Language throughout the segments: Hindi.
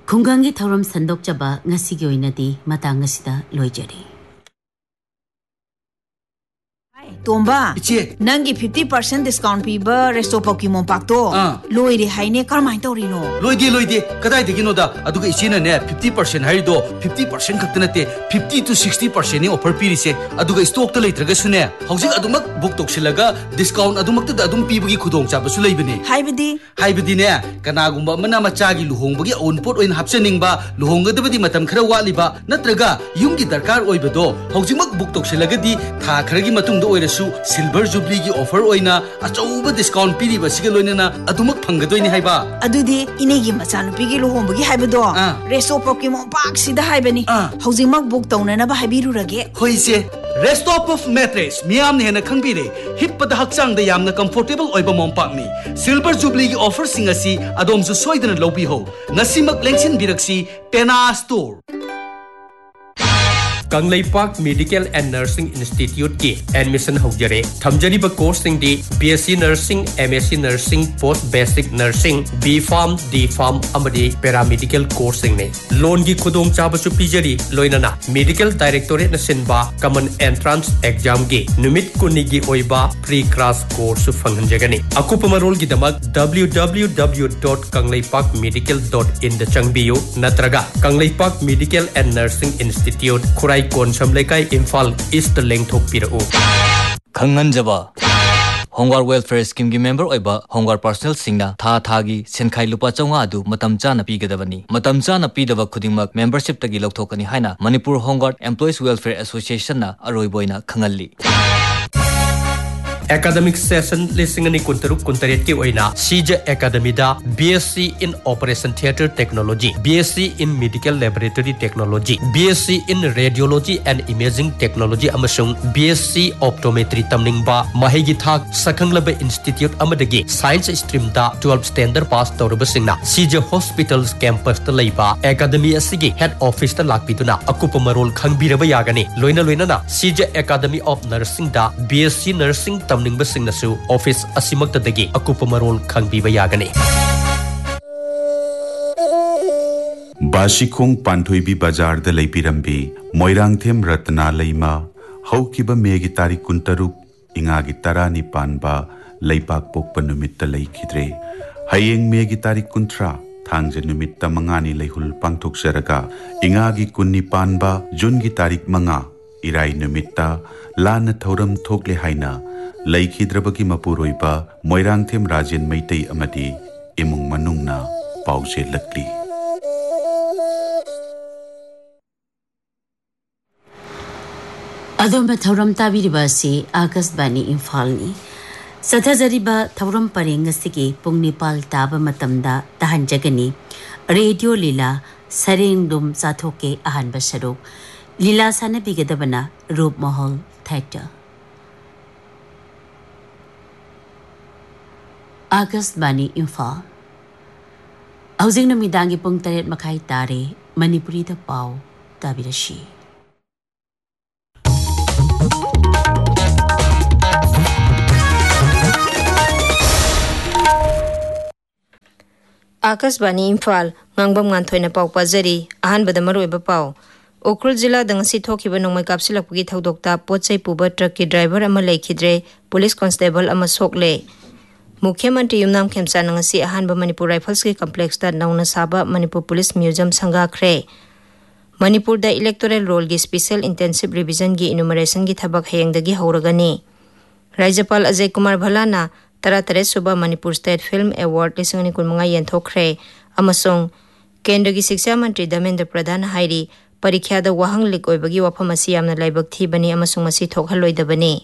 ꯈꯨꯡꯒꯪꯒꯤ ꯊꯧꯔꯝ ꯁꯟꯗꯣꯛꯆꯕ ꯉꯁꯤꯒꯤ ꯑꯣꯏꯅꯗꯤ ꯃꯇꯥꯡ ꯑꯁꯤꯗ ꯂꯣꯏꯖꯔꯤ Tomba, Nangi 50% discount piba resto Pokemon Pacto. Loide Haine Carmine Rino. Loide, Kadai de Ginoda, Aduga Ichina, 50% Harido, 50% Katanate, 50 to 60% of per piece, Aduga stock the later Gasune. Housing Adumak Buktoxilaga, discount Adumak to Adum Pibi Kudong Chabasulabini. Hibidine, Kanagumba, Manamachagi, Luhongi, own put in Hapseningba, Luhonga de Matam Krawaliba, Natraga, Yungi Dakar Oibedo, Housimak Buktoxilagadi, Takragi Matum. Silver Jubilee offer oina achouba discount piriba sigaloina adumak phangadoini haiba adudi inegi machanu pigi lohombugi haibado resto Pokemon Park sida haibani haujimak book taunana ba haibirurage hoise Resto of mattress miyamne hena khangbire hippada hakchang da yamna comfortable oiba mompak ni Silver Jubilee offer singasi adomsu soidana lobi ho ngasimak lengsin biraksi Pena Store Kanglaipak Medical and Nursing Institute ki admission hojare thamjari ba course sing di BSc Nursing MSc Nursing Post Basic Nursing B Farm D Farm amadi paramedical course sing ne loan gi khudong chaba chu pijari loinana Medical Directorate na sinba Common Entrance Exam gi numit kuni gi oiba pre class course phanghanjagani akupa marol gi damak www.kanglaipakmedical.in da changbiyo natraga Kanglaipak Medical and Nursing Institute Kurai Konsam Lekai Imphal East Lengthok Pirau Khanganjaba Hongwar Welfare Scheme gi member oiba Hongwar Personal Singna tha gi senkhai lupa chawnga adu matam chana pigadabani matam chana pidaba khudingmak membership tagi lokthokani haina Manipur Hongwar Employees Welfare Association na aroiboina khangalli Academic session lisingani kuntaruk kuntaret ki oina CJ Academy da BSc in Operation Theatre Technology BSc in Medical Laboratory Technology BSc in Radiology and Imaging Technology amasung BSc Optometry tamningba mahigi thak sakhanglaba institute amadagi science stream da 12 standard pass tawraba singna CJ Hospitals campus ta leiba academy asigi head office ta lakpiduna akupa marol khangbiraba yagani loina na CJ Academy of Nursing da BSc Nursing Ning basing nasu office asimak tadagi akupa marol khangbiba yagani Bashikong Panthoibi Bazar da leipirambi Moirangthem Ratna Leima Haukiba Megi Tarik Kuntaruk Ingagi Tarani Panba Leipak Pokpa Numitta Leikidre Hayeng Megi Tarik Kuntra Thangja Numitta Mangani Leihul Pangthok Saraga Ingagi Kunni Panba Jungi Tarik Manga Irai Numitta Lana Thoram Thokle Haina Laikhidrabaki Mapuroiba Moirangthem Rajan Meitei Amadi Imung Manungna Pause Lakli Adoma Thoram Tabiriba si August Bani Infalni Sathazariba Thoram Parengasiki Pungnipal Taba Matamda Tahanjagani Radio Lila Sarengdum Sathoke Ahan Basharok Lila Sana Bigadabana Rup Mahal Theatre August Bani Infal Housing Namidangi Pung Taret Makai Tare Manipuri da Pau Tabirashi August Bani Infal Ngangbam Ngantoina Pau Pazari Ahan Badamaroiba Pau Ukrul Jilla Dangasi Thokiba Nomai Kapsilakpugi Thaudokta Potsai Puba Truck ki driver ama lekhidre Police Constable ama sokle Mukhyamantri Yumnam Khemsa Nangasi Ahanba Manipur Rifles ki complex ta nauna saba Manipur Police Museum sangakhre Manipur da electoral roll gi special intensive revision gi enumeration gi thabak hayengdagi hauragani Rajapal Ajay Kumar Bhalana Taratare Suba Manipur State Film Award lisingani kunmanga yenthokre amasong Kendra gi Shiksha Mantri Dharmendra Pradhan hairi parikya da wahang lik oibagi wafam asi yamna laibak thibani amasong masi thokhalloidabani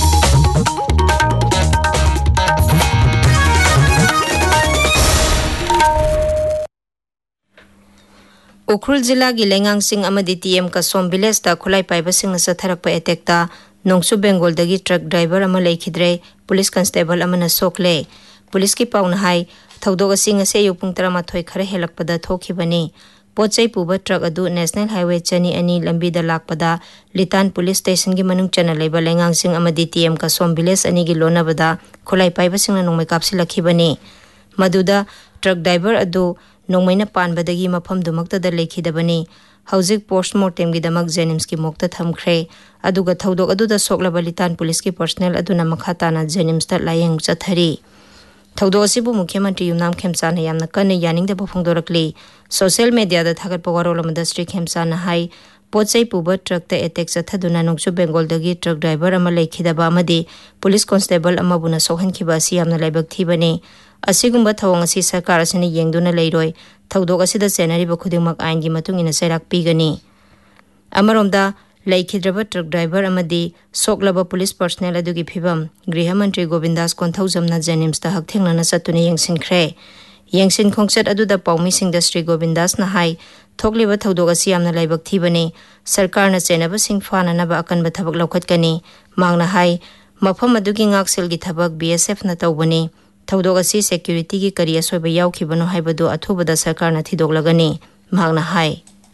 Ukrul Jilla gi Lengang Singh amadi TM Kasom village ta khulai paiba sing na satharakpa attack ta Nongsu Bengal dagi truck driver ama lekhidre police constable amana sokle police ki pauna hai thawdog asing ase yupung tarama thoi khare helakpada thokhibani pochai puba truck adu national highway chani ani lambi da lakpada litan police station gi manung chana leba Lengang Singh amadi TM Kasom village ani gi lona bada khulai paiba sing na nongmai kapsi lakhibani maduda truck driver adu नोंमैना पानबदगी मफमदुमक्तदा लेखिदबनी हौजिक postmortem गिदमक जेनिम्स की मोक्ता थमख्रे अदुगा थौदोक अदुदा सोक्लबा लितान पुलिस की पर्सनल अदुना मखाताना जेनिम्स ता लायंग चथरी थौदो असिबु मुख्यमंत्री युमनाम खेमसाना यामना कन्ने यानिंगदबा फोंदोरकली सोशल मीडिया दा थागतपा वारोलमदा श्री खेमसाना हाई पोचै पुबा ट्रक ता एटेक चथदुना नोंगचु बेंगोलदगी ट्रक ड्राइवर अमा लेखिदबा अमदी पुलिस कांस्टेबल अमाबुना सोहनखिबा असि यामना लाइबक थीबनी असिगुम्बा थवंग असि सरकार असिना येंगदुना लेरोय थौदोक असिदा चेनरिबा खुदिमक आइनगी मतुंगिना चैराक पीगनी अमरोमदा लेखिद्रबा ट्रक ड्राइवर अमदी सोक्लबा पुलिस पर्सनल अदुगी फिबम गृह मंत्री गोविंदास कोंथौजमना जेनिम्स ता हकथेंगना चतुना येंगसिनख्रे येंगसिन खोंगचत अदुदा पाउमिसिंग श्री गोविंदास ना हाई थोकलिबा थौदोक असि यामना लाइबक थीबनी सरकारना चेनबा सिंग फाननबा अकनबा थबक लौखतकनी मांगना हाई मफम अदुगी ngakselgi थबक बीएसएफ ना तौबनी थौदोक असि सिक्योरिटी की करी असोयबा यावखिबनो हाइबदो अथुबदा सरकारना थिदोकलगनी मांगना हाई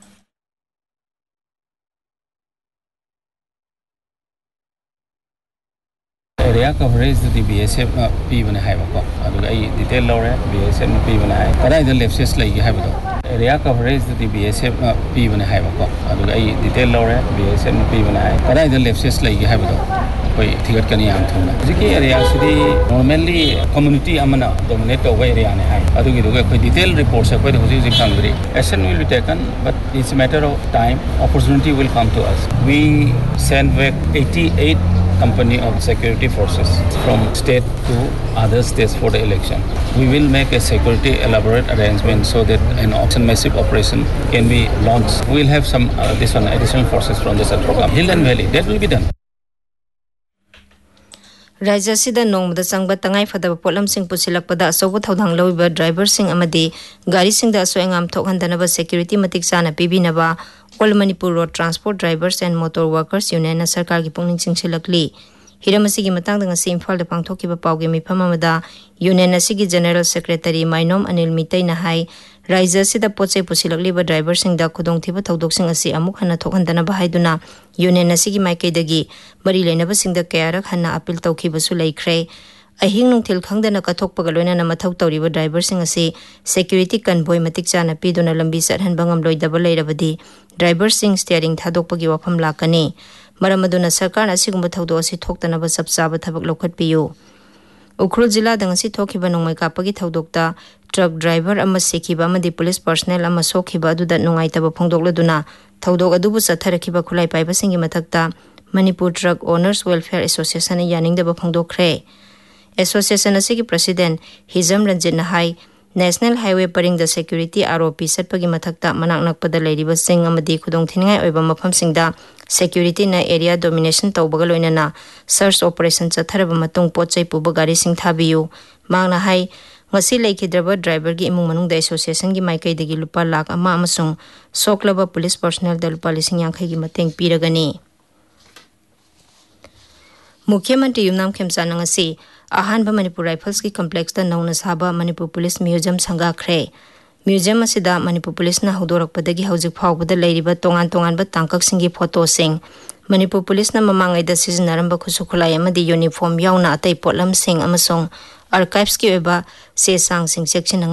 एरिया कवरेज दी बीएसएफ पीबने हाइबको अदुगा आई डिटेल लौरे बीएसएफ न पीबने हाइ कदाइदा लेप्सेस लैगे हाइबदो एरिया कवरेज दी बीएसएफ पीबने हाइबको अदुगा आई डिटेल लौरे बीएसएफ न पीबने हाइ कदाइदा लेप्सेस लैगे हाइबदो कोई थिगत कनी याम थुना जिकी एरिया सिदी नॉर्मली कम्युनिटी अमना डोमिनेट ओवर एरिया ने हाइ अदुगी दुगा कोई डिटेल रिपोर्ट से कोई हुजी जी खांगरी action will be taken but it's a matter of time opportunity will come to us we send back 88 company of security forces from state to other states for the election. We will make a security elaborate arrangement so that an massive operation can be launched. We will have some additional forces from the central government, hill and valley. That will be done. राज्य सिदा नोंगदा संगबा तंगाई फदबा पोलम सिंग पुसिलकपदा असौबा थौदांग लौइबा ड्राइवर सिंग अमदी गाड़ी सिंग दा असोयंगाम थोकहंदनबा security मतिक Sana पीबीनबा all Manipur road transport drivers and motor workers union ना सरकार की पुंगनिंग सिंगसिलकली हिरमसिगी मतंगदा ngasi इम्फाल दा पांगथोकिबा पावगे मिफम अमदा यूनियन असिगी जनरल सेक्रेटरी माइनोम अनिल मितै ना हाई राज्य सिदा पोचे पुसिलकलिबा ड्राइवर सिंग दा खुदोंथिबा थौदोकसिंग असि अमुक हना थोकहंदनबा हाइदुना यूनियन असिगी माइकैदगी मरि लेनबा सिंग दा कयारक हना अपील तौखिबसु लैख्रे अहिंग नुंगथिल खंगदना कथोकपगा लोइना मथौ तौरिबा ड्राइवर सिंग असि सिक्योरिटी कन्वॉय मतिक चाना पीदुना लंबी चरहनबा ngam लैरबदी ड्राइवर सिंग स्टीयरिंग थादोकपगी वफम लाकनी मरम अदुना सरकार असिगुम्बा थौदो असि थोक्तनबा सबसाबा थबक लौखतपियो उखरुल जिला दंगसी थोखिबा नोंमै कापगी थौदोकता ट्रक ड्राइवर अमा सेखिबा अमदी पुलिस पर्सनल अमा सोखिबा अदुदा नुंगाइतबा फोंदोकलदुना थौदोक अदुबु चथरखिबा खुलाई पाइबासिंगी मथक्ता Manipur truck owners welfare association यानिंगदबा फोंदोखरे association असिगी president Hijam Ranjit high national highway purring the security ROP सटपगी मथक्ता मनाक नकपदा लेरिबा सिंग अमदी खुदोंग थिनिंगाई ओइबा मफमसिंगदा सिक्योरिटी ना एरिया डोमिनेशन तौबगा लोइनना सर्च ऑपरेशन चथरबा मतुंग पोचै पुबा गाड़ी सिंग थाबियु मांगना high ngasi leikhidraba driver gi imung manung da association gi maikai degi lupa lakh ama amasung soklaba police personnel da lupa lising yankhai gi mateng piragani मुख्यमंत्री Yumnam खेमसाना ngasi ahanba manipur rifles ki complex da nauna saba manipur police museum sangakhre museum asida manipur police na hodorakpadagi hojik phawbada leiriba tongan tongan ba tangkak singi photo sing manipur police na mamangai da sizinaramba khusukhulai amadi uniform yauna atei potlam sing amasong archives ki eba se sang sing section